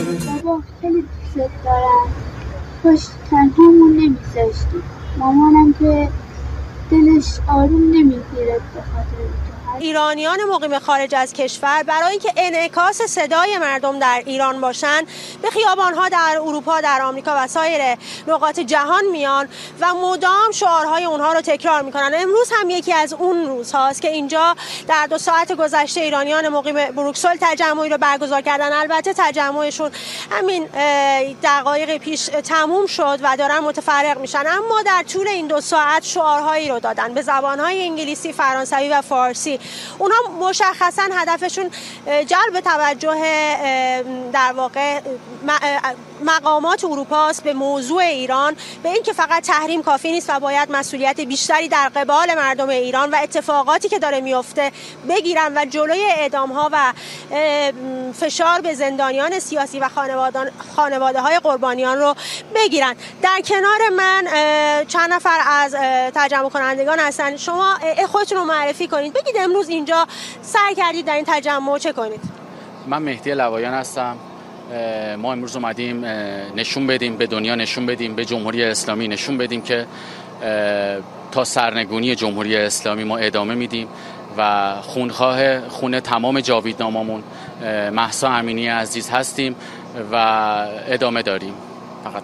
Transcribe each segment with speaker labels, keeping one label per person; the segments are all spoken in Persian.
Speaker 1: بابا خیلی دوست دارم، کاش تنهامون نمیذاشتی. مامانم که دلش آروم نمیگیره به خاطر تو.
Speaker 2: ایرانیان مقیم خارج از کشور برای اینکه انعکاس صدای مردم در ایران باشن به خیابان‌ها در اروپا، در آمریکا و سایر نقاط جهان میان و مدام شعارهای اونها رو تکرار میکنن. امروز هم یکی از اون روزهاست که اینجا در 2 ساعت گذشته ایرانیان مقیم بروکسل تجمعی رو برگزار کردن. البته تجمعشون همین دقایق پیش تموم شد و دارن متفرق میشن، اما در طول این 2 ساعت شعارهایی رو دادن به زبانهای انگلیسی، فرانسوی و فارسی. اونها مشخصا هدفشون جلب توجه در واقع مقامات اروپا است به موضوع ایران، به اینکه فقط تحریم کافی نیست و باید مسئولیت بیشتری در قبال مردم ایران و اتفاقاتی که داره میفته بگیرن و جلوی اعدام‌ها و فشار به زندانیان سیاسی و خانواده‌های قربانیان رو بگیرن. در کنار من چند نفر از تجمع کنندگان هستن. شما خودتون رو معرفی کنید، بگید امروز اینجا سعی کردید در این تجمع چه کنید؟
Speaker 3: من مهدی لوایان هستم. ما امروز اومدیم نشون بدیم به دنیا، نشون بدیم به جمهوری اسلامی، نشون بدیم که تا سرنگونی جمهوری اسلامی ما ادامه میدیم و خون تمام جاویدناممون مهسا امینی عزیز هستیم و ادامه داریم. فقط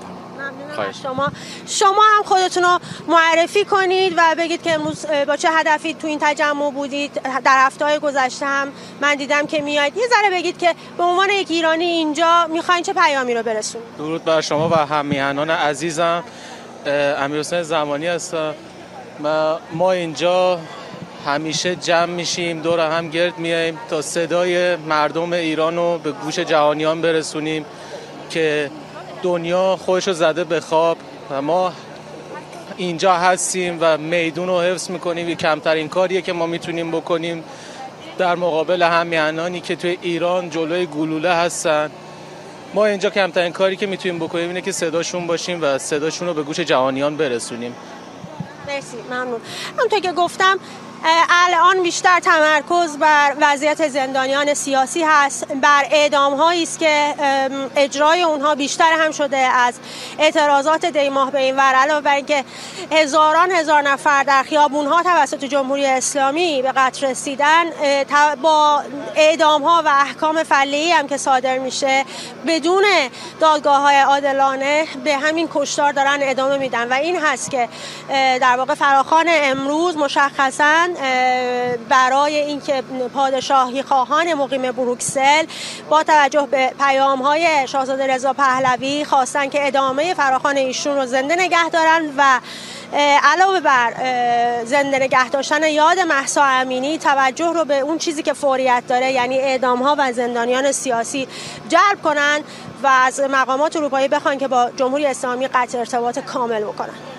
Speaker 2: شما هم خودتون رو معرفی کنید و بگید که امروز با چه هدفی تو این تجمع بودید. در هفته‌های گذشته هم من دیدم که میایید. یه ذره بگید که به عنوان یک ایرانی اینجا میخواین چه پیامی رو برسونید.
Speaker 4: درود بر شما و هم‌میهنان عزیزم. امیرحسین زمانی هستم. ما اینجا همیشه جمع میشیم، دور هم گرد میاییم تا صدای مردم ایران رو به گوش جهانیان برسونیم که دنیا خودشو زده به خواب و ما اینجا هستیم و میدون رو حفظ میکنیم. یه کمترین کاریه که ما میتونیم بکنیم در مقابل هم‌میهنانی که توی ایران جلوی گلوله هستن. ما اینجا کمترین کاری که میتونیم بکنیم اینه که صداشون باشیم و صداشون رو به گوش جهانیان برسونیم.
Speaker 2: مرسی، ممنون. همونطور که گفتم الان بیشتر تمرکز بر وضعیت زندانیان سیاسی هست، بر اعدام‌هایی است که اجرای اونها بیشتر هم شده از اعتراضات دی‌ماه به این ور، علاوه بر اینکه هزار نفر در خیابون‌ها توسط جمهوری اسلامی به قتل رسیدن، با اعدام‌ها و احکام فله‌ای هم که صادر میشه بدون دادگاه‌های عادلانه به همین کشتار دارن ادامه میدن و این هست که در واقع فراخوان امروز مشخصاً برای اینکه پادشاهی خواهان مقیم بروکسل با توجه به پیام‌های شاهزاده رضا پهلوی خواستن که ادامه فراخوان ایشون رو زنده نگه دارن و علاوه بر زنده نگه داشتن یاد مهسا امینی توجه رو به اون چیزی که فوریت داره، یعنی اعدام‌ها و زندانیان سیاسی جلب کنن و از مقامات اروپایی بخوان که با جمهوری اسلامی قطع ارتباط کامل بکنن.